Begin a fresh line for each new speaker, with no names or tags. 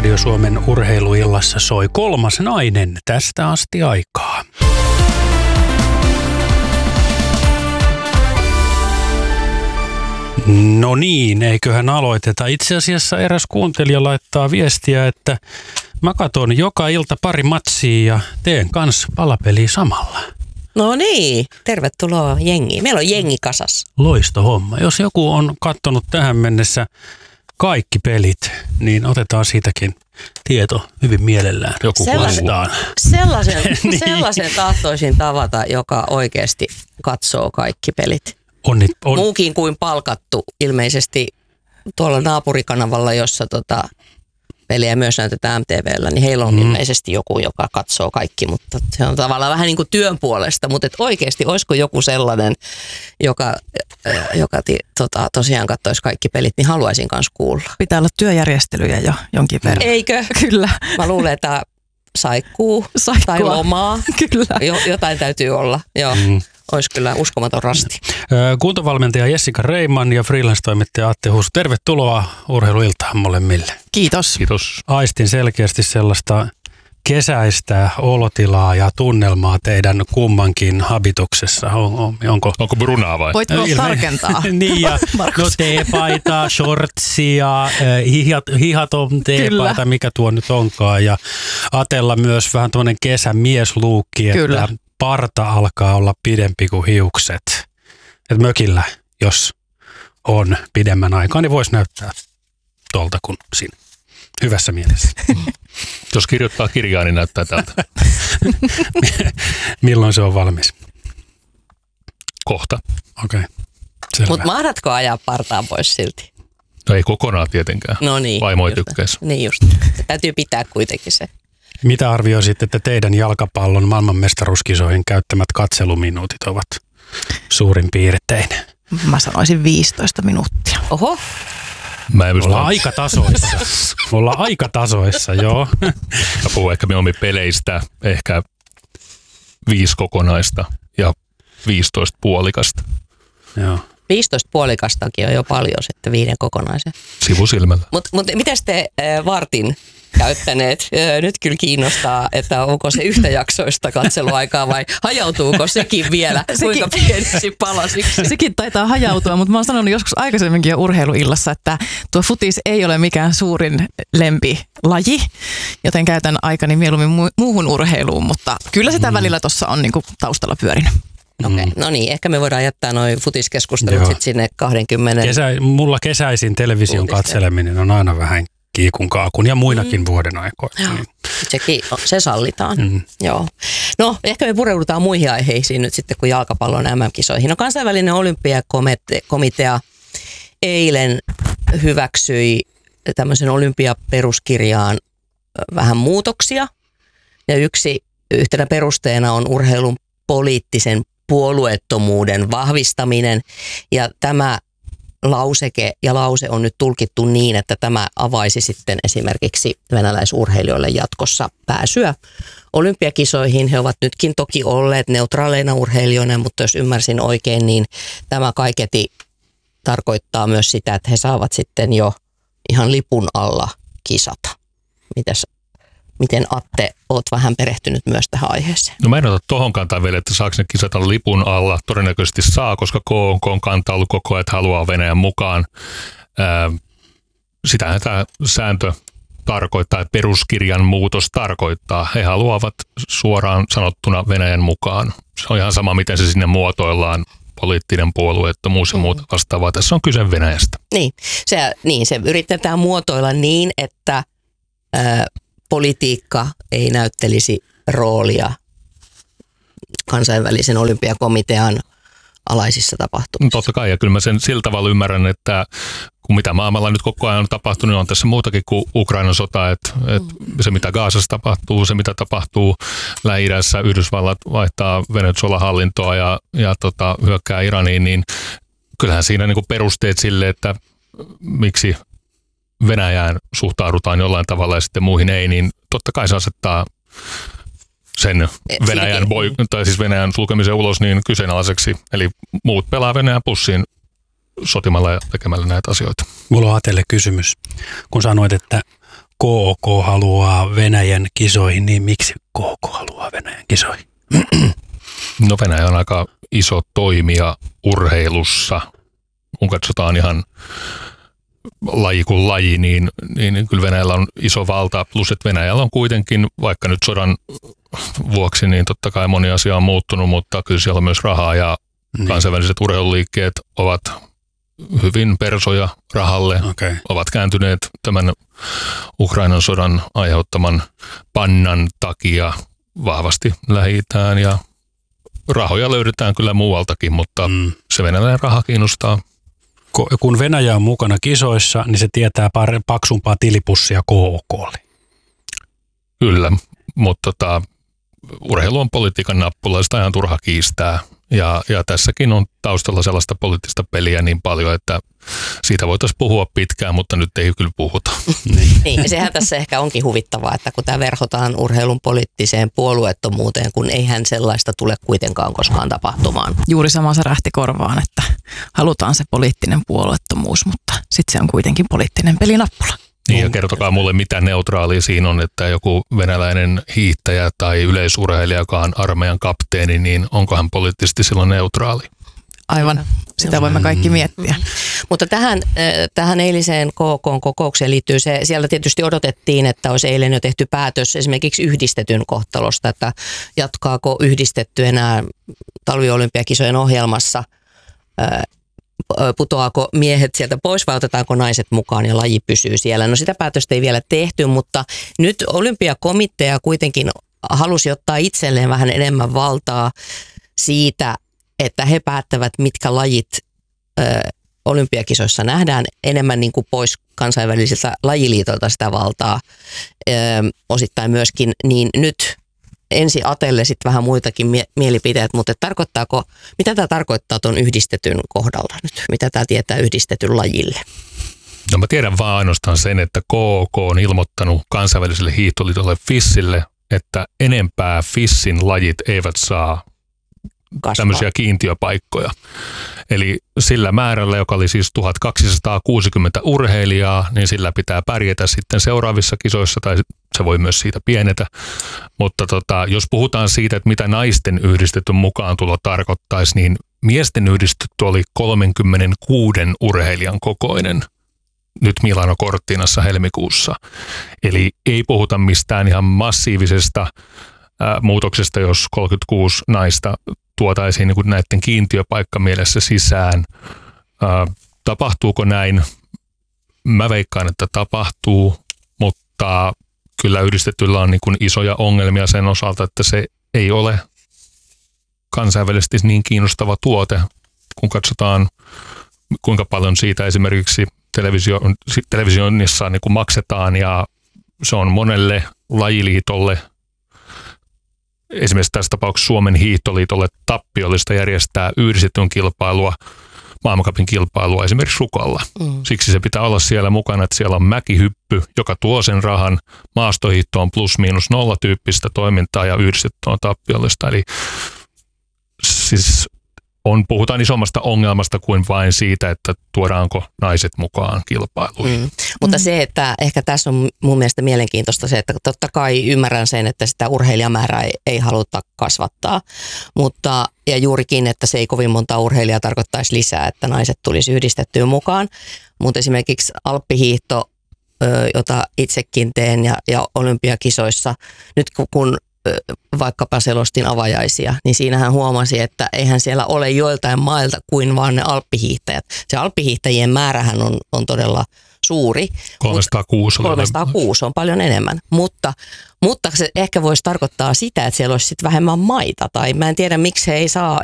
Radio Suomen urheiluillassa soi kolmas nainen tästä asti aikaa. No niin, eiköhän aloiteta. Itse asiassa eräs kuuntelija laittaa viestiä, että mä katon joka ilta pari matsia ja teen kans palapeliä samalla.
No niin, tervetuloa jengiin. Meillä on jengi kasassa.
Loisto homma. Jos joku on katsonut tähän mennessä kaikki pelit, niin otetaan siitäkin tieto hyvin mielellään. Joku vastaan.
Sellaisen tahtoisin tavata, joka oikeasti katsoo kaikki pelit. Muukin kuin palkattu ilmeisesti tuolla naapurikanavalla, jossa peliä myös näytetään MTV:llä, niin heillä on ilmeisesti joku, joka katsoo kaikki, mutta se on tavallaan vähän niin kuin työn puolesta, mutta oikeasti olisiko joku sellainen, joka tosiaan katsoisi kaikki pelit, niin haluaisin kanssa kuulla.
Pitää olla työjärjestelyjä jo jonkin verran.
Eikö?
Kyllä.
Mä luulen, että saikkuu tai lomaa. Kyllä. Jotain täytyy olla, joo. Olisi kyllä uskomaton rasti.
Kuntovalmentaja Jessica Reiman ja freelance-toimittaja Atte Husu. Tervetuloa urheiluiltaan molemmille.
Kiitos.
Kiitos. Aistin selkeästi sellaista kesäistä olotilaa ja tunnelmaa teidän kummankin habituksessa. Onko
brunaa vai?
Voitko tarkentaa?
Niin ja teepaita, shortsia, hihaton teepaita, mikä tuo nyt onkaan. Ja Atella myös vähän tuollainen kesämiesluukki, että parta alkaa olla pidempi kuin hiukset. Et mökillä, jos on pidemmän aikaa, niin voisi näyttää tuolta kuin siinä. Hyvässä mielessä.
Jos kirjoittaa kirjaa, niin näyttää tältä.
Milloin se on valmis?
Kohta.
Okei. Selvä.
Mutta mahdatko ajaa partaa pois silti?
No ei kokonaan tietenkään.
No niin.
Vaimo ei tykkäisi.
Niin just. Täytyy pitää kuitenkin se.
Mitä arvioisitte, että teidän jalkapallon maailmanmestaruuskisoihin käyttämät katseluminuutit ovat suurin piirtein?
Mä sanoisin 15 minuuttia.
Oho.
Ollaan aika tasoissa, joo.
Mä puhun ehkä mieluummin peleistä, ehkä 5 kokonaista ja 15 puolikasta.
Joo.
15 puolikastakin on jo paljon sitten 5 kokonaisen.
Sivusilmällä.
Mutta mitäs te vartin käyttäneet? Nyt kyllä kiinnostaa, että onko se yhtäjaksoista katseluaikaa vai hajautuuko sekin vielä kuinka pieniksi palasiksi?
Sekin taitaa hajautua, mutta mä oon sanonut joskus aikaisemminkin jo urheiluillassa, että tuo futis ei ole mikään suurin lempilaji, joten käytän aikani mieluummin muuhun urheiluun, mutta kyllä sitä välillä tuossa on niinku taustalla pyörinyt.
Okei, no niin, ehkä me voidaan jättää noin futiskeskustelut sitten sinne 20.
Mulla kesäisin television katseleminen on aina vähän kiikun kaakun ja muinakin vuoden aikoina.
Se sallitaan. Joo. No, ehkä me pureudutaan muihin aiheisiin nyt sitten, kun jalkapallon MM-kisoihin. No, kansainvälinen olympiakomitea eilen hyväksyi tämmöisen olympiaperuskirjaan vähän muutoksia. Ja yhtenä perusteena on urheilun poliittisen puolueettomuuden vahvistaminen. Ja tämä lauseke ja lause on nyt tulkittu niin, että tämä avaisi sitten esimerkiksi venäläisurheilijoille jatkossa pääsyä olympiakisoihin. He ovat nytkin toki olleet neutraaleina urheilijoina, mutta jos ymmärsin oikein, niin tämä kaiketi tarkoittaa myös sitä, että he saavat sitten jo ihan lipun alla kisata. Miten Atte, oot vähän perehtynyt myös tähän aiheeseen?
No mä en ota tohon kantaa vielä, että saako ne kisata lipun alla. Todennäköisesti saa, koska KK on kantaa ollut koko ajan, että haluaa Venäjän mukaan. Sitähän tämä sääntö tarkoittaa, että peruskirjan muutos tarkoittaa. He haluavat suoraan sanottuna Venäjän mukaan. Se on ihan sama, miten se sinne muotoillaan. Poliittinen puolueettomuus ja muuta vastaavaa. Tässä on kyse Venäjästä.
Niin, se yritetään muotoilla niin, että politiikka ei näyttelisi roolia kansainvälisen olympiakomitean alaisissa tapahtumissa.
Totta kai, ja kyllä mä sen sillä tavalla ymmärrän, että kun mitä maailmalla nyt koko ajan on tapahtunut, niin on tässä muutakin kuin Ukrainan sota, että se mitä Gazassa tapahtuu, se mitä tapahtuu Lähi-idässä, Yhdysvallat vaihtaa Venezuelan hallintoa ja hyökkää Iraniin, niin kyllähän siinä niin kuin perusteet sille, että miksi Venäjään suhtaudutaan jollain tavalla ja sitten muihin ei, niin totta kai se asettaa sen Venäjän sulkemisen ulos niin kyseenalaiseksi. Eli muut pelaa Venäjän pussiin sotimalla ja tekemällä näitä asioita.
Mulla on Atelle kysymys. Kun sanoit, että KK haluaa Venäjän kisoihin, niin miksi KK haluaa Venäjän kisoihin?
No Venäjä on aika iso toimija urheilussa. Kun katsotaan ihan laji kuin laji, niin kyllä Venäjällä on iso valta. Plus, että Venäjällä on kuitenkin, vaikka nyt sodan vuoksi, niin totta kai moni asia on muuttunut, mutta kyllä siellä on myös rahaa ja kansainväliset urheiluliikkeet ovat hyvin persoja rahalle, ovat kääntyneet tämän Ukrainan sodan aiheuttaman pannan takia vahvasti Lähi-Itään ja rahoja löydetään kyllä muualtakin, mutta se venäläinen raha kiinnostaa.
Kun Venäjä on mukana kisoissa, niin se tietää paksumpaa tilipussia KK:lle.
Kyllä, mutta urheilu on politiikan nappula, sitä ihan turha kiistää. Ja tässäkin on taustalla sellaista poliittista peliä niin paljon, että siitä voitaisiin puhua pitkään, mutta nyt ei kyllä puhuta.
Niin, sehän tässä ehkä onkin huvittavaa, että kun tämä verhotaan urheilun poliittiseen puolueettomuuteen, kun eihän sellaista tule kuitenkaan koskaan tapahtumaan.
Juuri sama se rähti korvaan, että halutaan se poliittinen puolueettomuus, mutta sitten se on kuitenkin poliittinen pelinappula.
Niin, ja kertokaa mulle, mitä neutraalia siinä on, että joku venäläinen hiihtäjä tai yleisurheilija, joka on armeijan kapteeni, niin onko hän poliittisesti silloin neutraali?
Aivan, sitä voimme kaikki miettiä.
Mutta tähän eiliseen KK-kokoukseen liittyy se, siellä tietysti odotettiin, että olisi eilen jo tehty päätös esimerkiksi yhdistetyn kohtalosta, että jatkaako yhdistetty enää talviolympiakisojen ohjelmassa, putoaako miehet sieltä pois vai otetaanko naiset mukaan ja laji pysyy siellä. No sitä päätöstä ei vielä tehty, mutta nyt olympiakomitea kuitenkin halusi ottaa itselleen vähän enemmän valtaa siitä, että he päättävät, mitkä lajit olympiakisoissa nähdään, enemmän niin kuin pois kansainvälisiltä lajiliitolta sitä valtaa osittain myöskin, niin nyt ensi atelle sitten vähän muitakin mielipiteet, mutta mitä tämä tarkoittaa tuon yhdistetyn kohdalla nyt? Mitä tämä tietää yhdistetyn lajille?
No mä tiedän vaan ainoastaan sen, että KK on ilmoittanut kansainväliselle hiihtoliitolle FISille, että enempää FISin lajit eivät saa tämmöisiä kiintiöpaikkoja. Eli sillä määrällä, joka oli siis 1260 urheilijaa, niin sillä pitää pärjätä sitten seuraavissa kisoissa, tai se voi myös siitä pienetä. Mutta jos puhutaan siitä, että mitä naisten yhdistetyn mukaan tulo tarkoittaisi, niin miesten yhdistetty oli 36 urheilijan kokoinen nyt Milano Cortinassa helmikuussa. Eli ei puhuta mistään ihan massiivisesta muutoksesta, jos 36 naista tuotaisiin niin kuin näiden kiintiöpaikkamielessä sisään. Tapahtuuko näin? Mä veikkaan, että tapahtuu, mutta kyllä yhdistetyllä on niin kuin isoja ongelmia sen osalta, että se ei ole kansainvälisesti niin kiinnostava tuote, kun katsotaan kuinka paljon siitä esimerkiksi televisioinnissa niin kuin maksetaan, ja se on monelle lajiliitolle, esimerkiksi tässä tapauksessa Suomen hiihtoliitolle tappiollista järjestää yhdistetyn kilpailua, maailmancupin kilpailua esimerkiksi Rukalla. Siksi se pitää olla siellä mukana, että siellä on mäkihyppy, joka tuo sen rahan, maastohiihto on +-0 tyyppistä toimintaa ja yhdistetty on tappiollista. Eli siis puhutaan isommasta ongelmasta kuin vain siitä, että tuodaanko naiset mukaan kilpailuihin.
Mutta se, että ehkä tässä on mun mielestä mielenkiintoista se, että totta kai ymmärrän sen, että sitä urheilijamäärää ei haluta kasvattaa, mutta ja juurikin, että se ei kovin monta urheilijaa tarkoittaisi lisää, että naiset tulisi yhdistettyä mukaan, mutta esimerkiksi alppihiihto, jota itsekin teen ja olympiakisoissa, nyt kun vaikkapa selostin avajaisia, niin siinähän huomasi, että eihän siellä ole joiltain mailta kuin vaan ne alppihiihtäjät. Se alppihiihtäjien määrähän on todella suuri.
306
on paljon enemmän, mutta se ehkä voisi tarkoittaa sitä, että siellä olisi sitten vähemmän maita, tai mä en tiedä miksi he ei saa